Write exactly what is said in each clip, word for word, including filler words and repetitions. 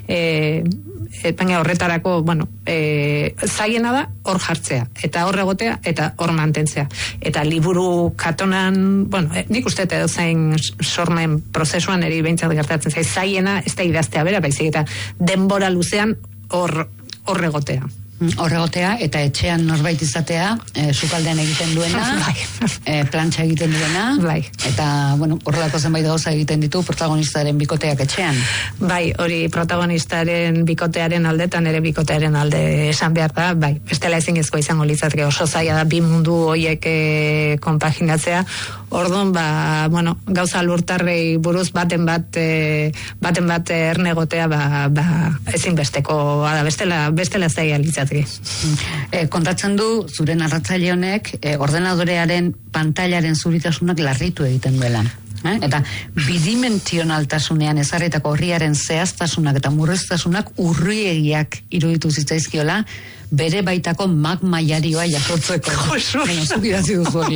e, baina horretarako, bueno, e, zaiena da hor jartzea, eta hor egotea, eta hor mantentzea. Eta liburu katonan, bueno, e, nik uste edo zain sormen prozesuan eri behintzat gertatzen zai, zaiena ez da idaztea bera, baizik eta denbora luzean hor hor egotea. Horregotea eta etxean norbait izatea, e, sukaldean egiten duena, e, plantxa egiten duena, bai. Eta, bueno, horrelako zenbait gauza egiten ditu protagonistaren bikoteak etxean. Bai, hori protagonistaren bikotearen aldetan ere bikotearen alde esan behar da, bai, bestela ezinezkoa izango litzateke, oso zaila da bi mundu horiek e, konpaginatzea. Orduan, ba, bueno, gauza lurtarrei buruz baten bat e, baten bat ernegotea, ba, ba ezinbesteko da, bestela, bestela zaila litzateke. E, kontatzen du, zure narratzaile honek, e, ordenadorearen pantailaren zuritasunak larritu egiten duela. Eh? Eta bidimensionaltasunean ezarritako horriaren zehaztasunak eta murreztasunak urriegiak iruditu zitzaizkiola, bere baitako magma jarioa jasotzeko. Baina, zuk idatzi duzu hori.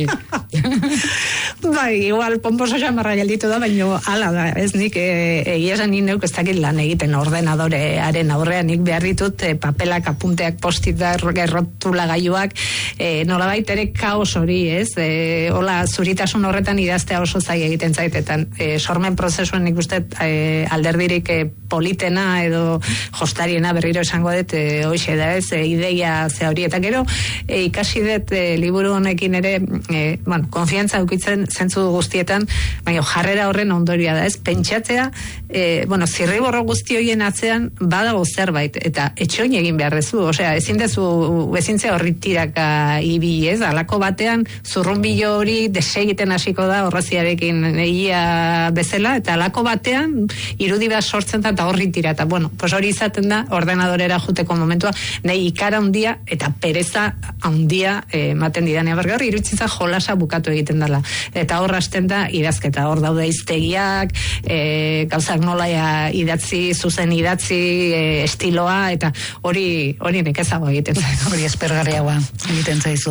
Bai, igual, pomposo jamarra gelditu da, baina ala da, ez nik, egia esan nik neuk ez dakit lan egiten ordenadorearen aurrean, nik behar ditut e, papelak, apunteak, postitak, errotula gaiuak, e, nolabait ere kaos hori, ez? E, hola, zuritasun horretan idaztea oso zai egiten zaitetan. E, sormen prozesuen nik uste e, alderdirik e, politena edo jostariena berriro esango dut, e, hoxe da ez, e, ideia ze hori, eta gero e, ikasi dut e, liburu honekin ere e, bueno, konfiantza ukitzen zentzu guztietan, baina jarrera horren ondorioa da, ez? Pentsatzea, e, bueno, zirriborro guzti horien atzean badago zerbait, eta etxoin egin behar dezu, osea, ezin dezu, ezintzea horri tiraka ibili, ez? Alako batean, zurrunbilo hori desegiten hasiko da horraziarekin egia bezala, eta alako batean, irudi bat sortzen da, eta horri tira, eta bueno, pues hori izaten da, ordenadorera juteko momentua, nahi ikara handia, eta pereza handia ematen eh, didania bergaur, iruditza jolasa bukatu egiten dela. Eta hor hasten da idazketa, hor daude hiztegiak, e, gauzak nola idatzi, zuzen idatzi, e, estiloa, eta hori hori nekezago egiten zaizu. Hori espergarriagoa egiten zaizu.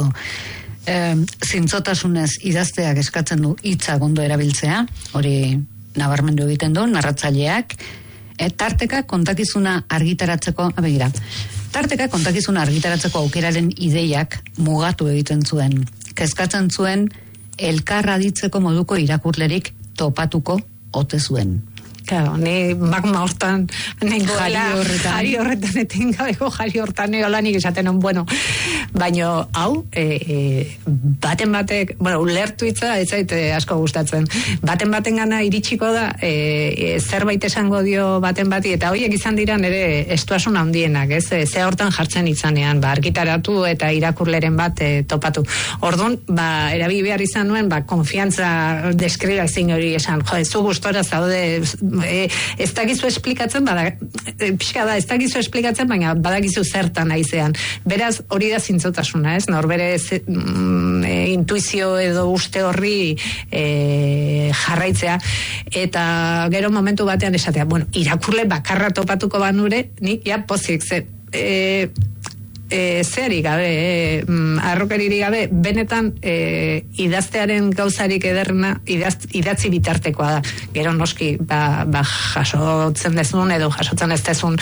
E, zintzotasunez idazteak eskatzen du hitza ondo erabiltzea, hori nabarmendu egiten du, narratzaileak, e, tarteka kontakizuna argitaratzeko, abegira, tarteka kontakizuna argitaratzeko aukeraren ideiak mugatu egiten zuen. Kezkatzen zuen elkarra ditzeko moduko irakurlerik topatuko ote zuen. Claro, ni magma hortan, jari horretan, jari horretan etengabeko jari hortan eolanik esaten on, bueno, baino, hau, e, e, baten batek, bueno, ulertu hitza, ez zait asko gustatzen, baten baten gana iritsiko da, e, e, zerbait esango dio baten bati, eta horiek izan dira nere estuasun handienak, ez, e, ze hortan jartzen izanean, ba, argitaratu eta irakurleren bat e, topatu. Orduan, ba, erabi behar izan nuen, ba, konfiantza deskribazio hori esan, jo, ez zu gustora zaude, E, ez dakizu esplikatzen, bada, e, pixka da, ez dakizu esplikatzen, baina badakizu zertan aizean. Beraz, hori da zintzotasuna, ez? Norbere ze, mm, e, intuizio edo uste horri e, jarraitzea, eta gero momentu batean esatea, bueno, irakurle bakarra topatuko banure, nik ja pozik, ze, e, E, zerik gabe, e, arrokeririk gabe, benetan e, idaztearen gauzarik ederna idaz, idatzi bitartekoa da. Gero noski, ba, ba jasotzen dezun edo jasotzen ez dezun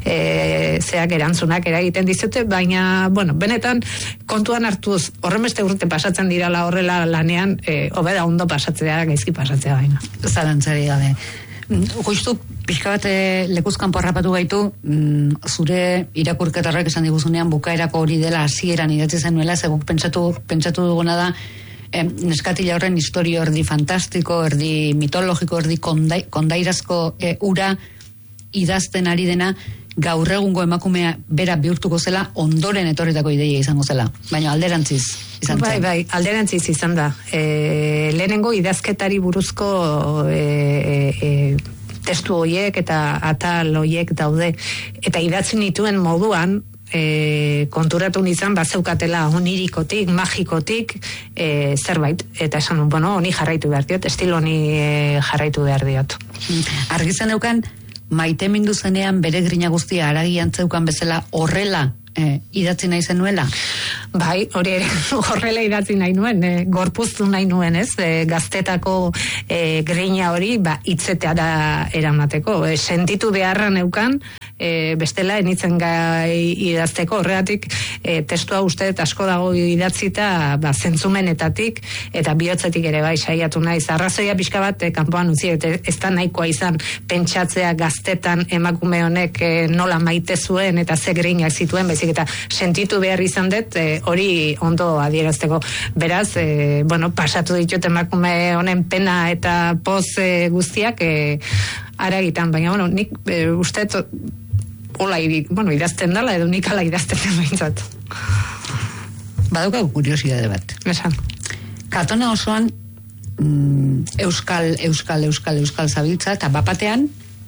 e, zeak erantzunak eragiten dizute, baina, bueno, benetan kontuan hartuz, horren beste urte pasatzen dirala horrela lanean, e, hobeda ondo pasatzea, gaizki pasatzea baina. Zalantzari gabe. Justu, pixka bat lekuzkan porrapatu gaitu, mm, zure irakurketarrak esan diguzunean bukaerako hori dela hasieran idatzi zenuela, zeguk pentsatu, pentsatu duguna da, eh, neskatila horren historio erdi fantastiko, erdi mitologiko, erdi kondai, kondairazko eh, ura idazten ari dena, gaur egungo emakumea bera bihurtuko zela, ondoren etorritako ideia izango zela. Baina alderantziz izan zen. Bai, bai, alderantziz izan da. E, lehenengo idazketari buruzko e, e, testu horiek eta atal horiek daude. Eta idatzi nituen moduan, E, konturatu nizan bazeukatela onirikotik, magikotik e, zerbait, eta esan, bueno, honi jarraitu behar diot, estilo honi e, jarraitu behar diot. Argizan euken, maite mindu zenean bere grina guztia aragian zeukan bezala horrela e, idatzi nahi zenuela? Bai, hori ere horrela idatzi nahi nuen, e, gorpuztu nahi nuen, ez? E, gaztetako e, grina hori ba, hitzetara eramateko. E, sentitu beharra neukan, e, bestela enitzen gai idazteko, horregatik e, testua uste asko dago idatzita ba, zentzumenetatik eta bihotzetik ere bai saiatu naiz. Arrazoia pixka bat e, kanpoan utzi, eta ez da nahikoa izan pentsatzea gaztetan emakume honek e, nola maite zuen eta ze greinak zituen, baizik eta sentitu behar izan dut e, hori ondo adierazteko. Beraz, e, bueno, pasatu ditut emakume honen pena eta poz e, guztiak e, aragitan, baina bueno, nik e, uste hola, bueno, idazten dala edo nik ala idazten behintzat. Badaukagu kuriosidade bat. Esan. Katona osoan mm, euskal, euskal, euskal, euskal zabiltza, eta bapatean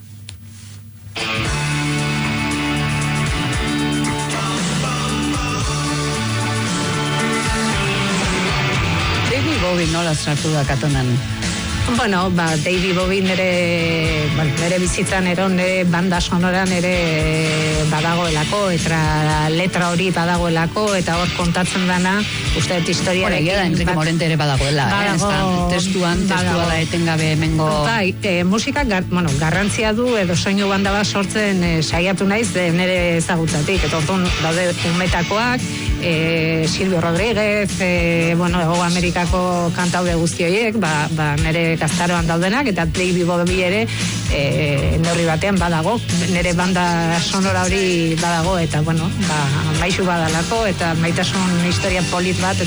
David Bowie nola sartu da Katonan? Bueno, ba, David Bowie nere, ba, nere bizitzan ero, nere banda sonoran ere badagoelako, eta letra hori badagoelako, eta hor kontatzen dana, uste dut historiarekin. Hora, da, Enrique Morente ere badagoela, badago, eh? Testuan, testua da etengabe hemengo... Bai, e, musika, gar, bueno, garrantzia du, edo soinu banda bat sortzen e, saiatu naiz, de, nere ezagutzatik, eta orduan daude umetakoak, e, Silvio Rodríguez, e, bueno, Ego Amerikako kantaude guzti horiek, ba, ba, nere gaztaroan daudenak, eta David Bowie ere e, neurri batean badago, nere banda sonora hori badago, eta bueno, ba, maisu badalako, eta maitasun historia polit bat,